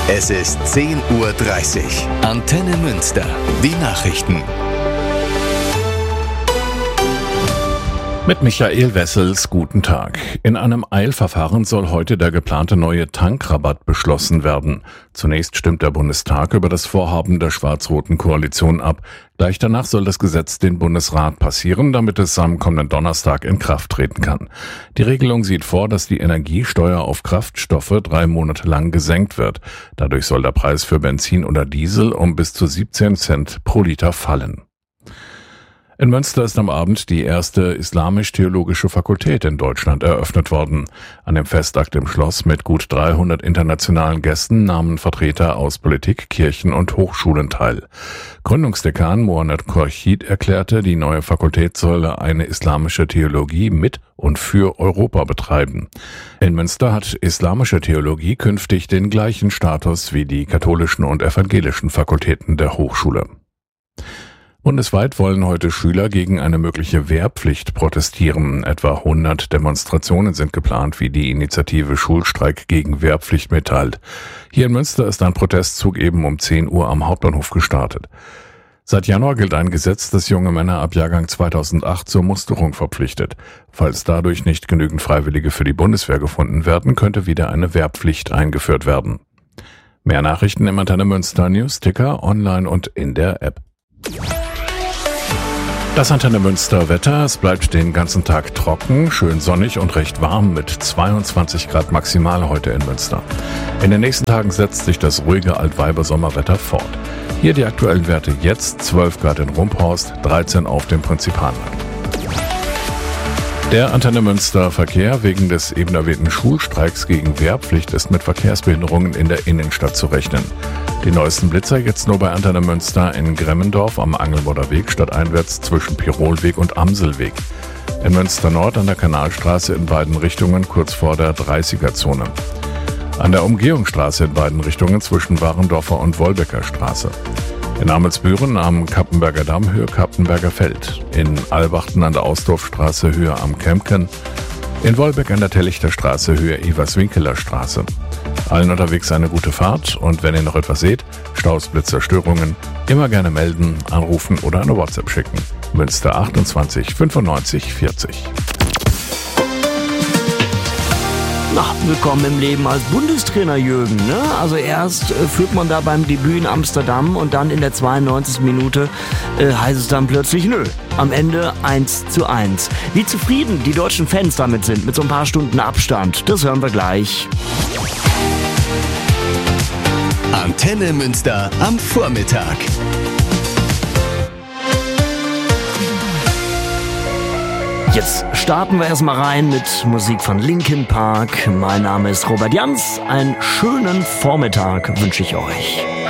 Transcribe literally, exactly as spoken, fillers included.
Es ist zehn Uhr dreißig. Antenne Münster. Die Nachrichten. Mit Michael Wessels, guten Tag. In einem Eilverfahren soll heute der geplante neue Tankrabatt beschlossen werden. Zunächst stimmt der Bundestag über das Vorhaben der schwarz-roten Koalition ab. Gleich danach soll das Gesetz den Bundesrat passieren, damit es am kommenden Donnerstag in Kraft treten kann. Die Regelung sieht vor, dass die Energiesteuer auf Kraftstoffe drei Monate lang gesenkt wird. Dadurch soll der Preis für Benzin oder Diesel um bis zu siebzehn Cent pro Liter fallen. In Münster ist am Abend die erste islamisch-theologische Fakultät in Deutschland eröffnet worden. An dem Festakt im Schloss mit gut dreihundert internationalen Gästen nahmen Vertreter aus Politik, Kirchen und Hochschulen teil. Gründungsdekan Muhammad Khorshid erklärte, die neue Fakultät solle eine islamische Theologie mit und für Europa betreiben. In Münster hat islamische Theologie künftig den gleichen Status wie die katholischen und evangelischen Fakultäten der Hochschule. Bundesweit wollen heute Schüler gegen eine mögliche Wehrpflicht protestieren. Etwa hundert Demonstrationen sind geplant, wie die Initiative Schulstreik gegen Wehrpflicht mitteilt. Hier in Münster ist ein Protestzug eben um zehn Uhr am Hauptbahnhof gestartet. Seit Januar gilt ein Gesetz, das junge Männer ab Jahrgang zweitausendacht zur Musterung verpflichtet. Falls dadurch nicht genügend Freiwillige für die Bundeswehr gefunden werden, könnte wieder eine Wehrpflicht eingeführt werden. Mehr Nachrichten im Antenne Münster News-Ticker, online und in der App. Das Antenne Münster Wetter, es bleibt den ganzen Tag trocken, schön sonnig und recht warm mit zweiundzwanzig Grad maximal heute in Münster. In den nächsten Tagen setzt sich das ruhige Altweiber-Sommerwetter fort. Hier die aktuellen Werte jetzt, zwölf Grad in Rumphorst, dreizehn auf dem Prinzipalmarkt. Der Antenne Münster Verkehr wegen des eben erwähnten Schulstreiks gegen Wehrpflicht ist mit Verkehrsbehinderungen in der Innenstadt zu rechnen. Die neuesten Blitzer jetzt nur bei Antenne Münster in Gremmendorf am Angelburger Weg stadteinwärts zwischen Pirolweg und Amselweg. In Münster Nord an der Kanalstraße in beiden Richtungen kurz vor der dreißiger-Zone. An der Umgehungsstraße in beiden Richtungen zwischen Warendorfer und Wolbecker Straße. In Amelsbüren am Kappenberger Damm Höhe Kappenberger Feld. In Albachten an der Ausdorfstraße Höhe am Kempken. In Wolbeck an der Tellichter Straße Höhe Everswinkeler Straße. Allen unterwegs eine gute Fahrt und wenn ihr noch etwas seht, Staus, Blitzer, Störungen, immer gerne melden, anrufen oder eine WhatsApp schicken. Münster achtundzwanzig fünfundneunzig vierzig. Na, willkommen im Leben als Bundestrainer, Jürgen. Ne? Also erst äh, führt man da beim Debüt in Amsterdam und dann in der zweiundneunzigsten Minute äh, heißt es dann plötzlich nö. Am Ende eins zu eins. Wie zufrieden die deutschen Fans damit sind, mit so ein paar Stunden Abstand, das hören wir gleich. Antenne Münster am Vormittag. Jetzt starten wir erstmal rein mit Musik von Linkin Park. Mein Name ist Robert Jans. Einen schönen Vormittag wünsche ich euch.